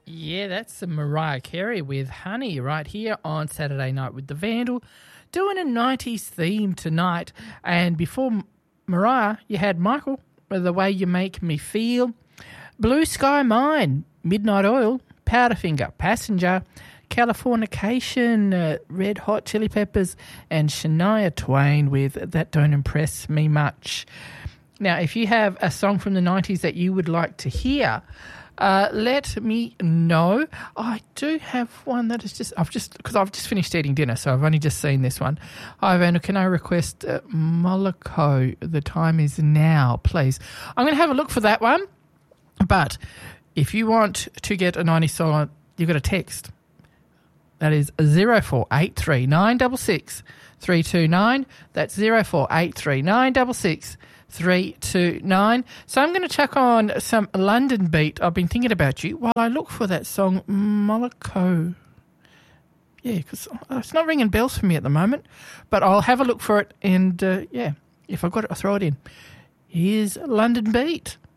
Yeah, that's Mariah Carey with Honey right here on Saturday Night with the Vandal, doing a 90s theme tonight. And before Mariah, you had Michael with The Way You Make Me Feel, Blue Sky Mine, Midnight Oil, Powderfinger, Passenger, Californication, Red Hot Chili Peppers, and Shania Twain with That Don't Impress Me Much. Now, if you have a song from the 90s that you would like to hear, let me know. I do have one that is because I've just finished eating dinner, so I've only just seen this one. Hi, Vandal, can I request Moloko, The Time Is Now, please? I'm going to have a look for that one, but if you want to get a 90s song, you've got a text. That is 0483 966 329. That's 0483 966 329. So I'm going to chuck on some London Beat, I've Been Thinking About You, while I look for that song Moloko. Yeah, because it's not ringing bells for me at the moment, but I'll have a look for it, and if I've got it, I'll throw it in. Here's London Beat.